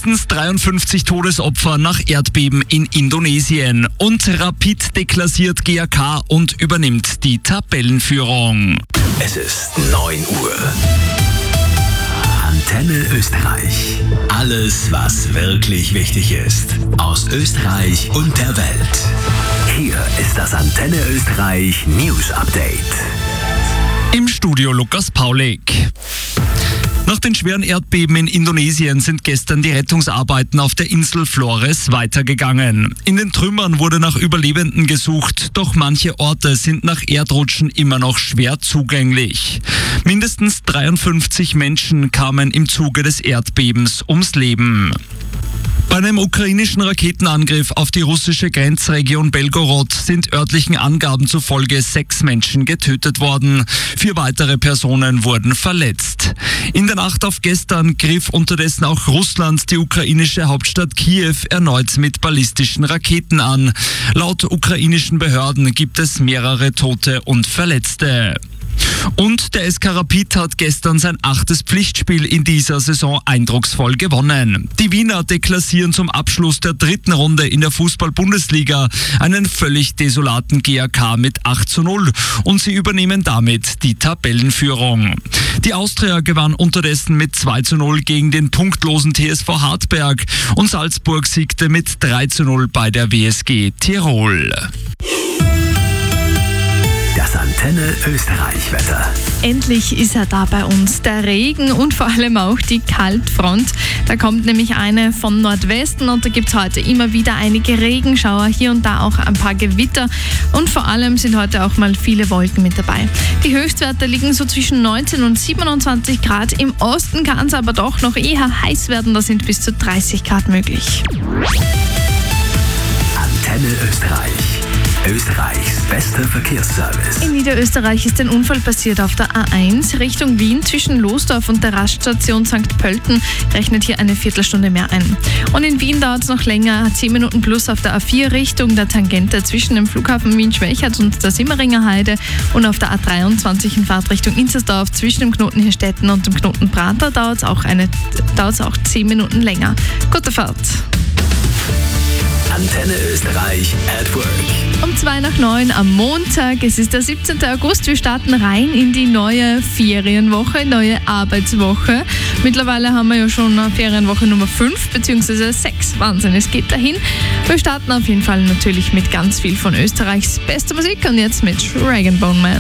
Mindestens 53 Todesopfer nach Erdbeben in Indonesien. Und Rapid deklassiert GAK und übernimmt die Tabellenführung. Es ist 9 Uhr. Antenne Österreich. Alles, was wirklich wichtig ist. Aus Österreich und der Welt. Hier ist das Antenne Österreich News Update. Im Studio Lukas Paulik. Nach den schweren Erdbeben in Indonesien sind gestern die Rettungsarbeiten auf der Insel Flores weitergegangen. In den Trümmern wurde nach Überlebenden gesucht, doch manche Orte sind nach Erdrutschen immer noch schwer zugänglich. Mindestens 53 Menschen kamen im Zuge des Erdbebens ums Leben. Bei einem ukrainischen Raketenangriff auf die russische Grenzregion Belgorod sind örtlichen Angaben zufolge 6 Menschen getötet worden. 4 weitere Personen wurden verletzt. In der Nacht auf gestern griff unterdessen auch Russland die ukrainische Hauptstadt Kiew erneut mit ballistischen Raketen an. Laut ukrainischen Behörden gibt es mehrere Tote und Verletzte. Und der SK Rapid hat gestern sein 8. Pflichtspiel in dieser Saison eindrucksvoll gewonnen. Die Wiener deklassieren zum Abschluss der 3. Runde in der Fußball-Bundesliga einen völlig desolaten GAK mit 8:0 und sie übernehmen damit die Tabellenführung. Die Austria gewann unterdessen mit 2:0 gegen den punktlosen TSV Hartberg und Salzburg siegte mit 3:0 bei der WSG Tirol. Das Antenne Österreich Wetter. Endlich ist er da bei uns. Der Regen und vor allem auch die Kaltfront. Da kommt nämlich eine von Nordwesten und da gibt es heute immer wieder einige Regenschauer, hier und da auch ein paar Gewitter und vor allem sind heute auch mal viele Wolken mit dabei. Die Höchstwerte liegen so zwischen 19 und 27 Grad. Im Osten kann es aber doch noch eher heiß werden, da sind bis zu 30 Grad möglich. Antenne Österreich. Österreichs bester Verkehrsservice. In Niederösterreich ist ein Unfall passiert auf der A1 Richtung Wien zwischen Losdorf und der Raststation St. Pölten. Rechnet hier eine Viertelstunde mehr ein. Und in Wien dauert es noch länger, 10 Minuten plus auf der A4 Richtung der Tangente zwischen dem Flughafen Wien-Schwächert und der Simmeringer Heide und auf der A23 in Fahrtrichtung Inzersdorf zwischen dem Knoten Hirstetten und dem Knoten Prater dauert es auch 10 Minuten länger. Gute Fahrt! Antenne Österreich at Work. Um 8:02 am Montag, es ist der 17. August, wir starten rein in die neue Ferienwoche, neue Arbeitswoche. Mittlerweile haben wir ja schon Ferienwoche Nummer 5 bzw. 6. Wahnsinn, es geht dahin. Wir starten auf jeden Fall natürlich mit ganz viel von Österreichs bester Musik und jetzt mit Dragon Bone Man.